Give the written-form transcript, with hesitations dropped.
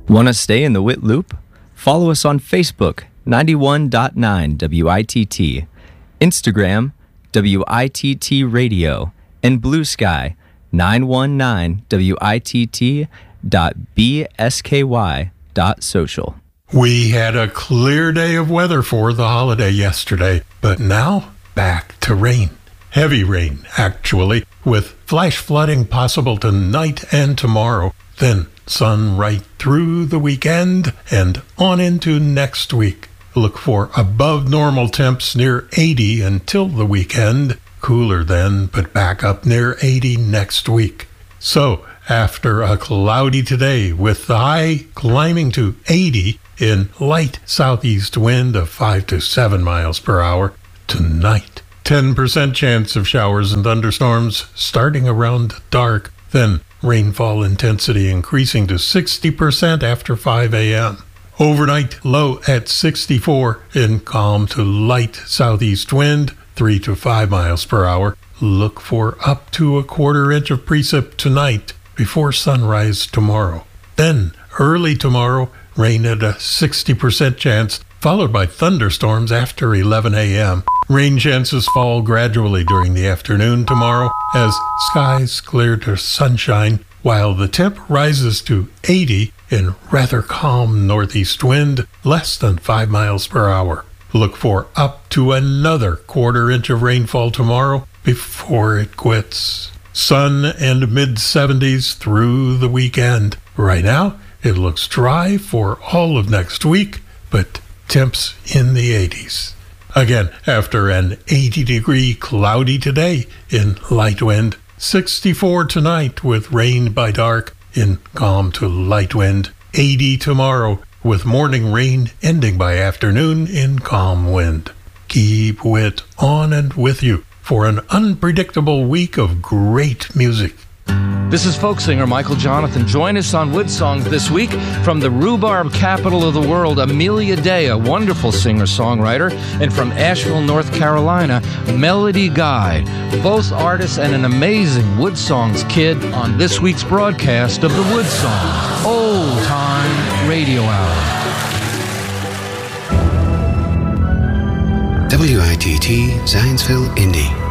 Want to stay in the WIT loop? Follow us on Facebook, 91.9 WITT, Instagram, WITT Radio, and Blue Sky, 919WITT.bsky.social. We had a clear day of weather for the holiday yesterday, but now back to rain. Heavy rain, actually, with flash flooding possible tonight and tomorrow. Then sun right through the weekend and on into next week. Look for above normal temps near 80 until the weekend. Cooler then, but back up near 80 next week. So, after a cloudy today with the high climbing to 80 in light southeast wind of 5 to 7 miles per hour, tonight 10% chance of showers and thunderstorms starting around dark, then rainfall intensity increasing to 60% after 5 a.m. Overnight low at 64 in calm to light southeast wind, 3 to 5 miles per hour. Look for up to a quarter inch of precip tonight before sunrise tomorrow. Then early tomorrow, rain at a 60% chance, followed by thunderstorms after 11 a.m. Rain chances fall gradually during the afternoon tomorrow as skies clear to sunshine, while the temp rises to 80 in rather calm northeast wind, less than 5 miles per hour. Look for up to another quarter inch of rainfall tomorrow before it quits. Sun and mid-70s through the weekend. Right now, it looks dry for all of next week, but temps in the 80s. Again, after an 80-degree cloudy today in light wind, 64 tonight with rain by dark in calm to light wind, 80 tomorrow with morning rain ending by afternoon in calm wind. Keep WIT on and with you for an unpredictable week of great music. This is folk singer Michael Jonathan. Join us on Wood Songs this week from the rhubarb capital of the world, Amelia Day, a wonderful singer-songwriter, and from Asheville, North Carolina, Melody Guy, both artists and an amazing Wood Songs kid on this week's broadcast of the Wood Songs Old Time Radio Hour. WITT Zionsville, Indy.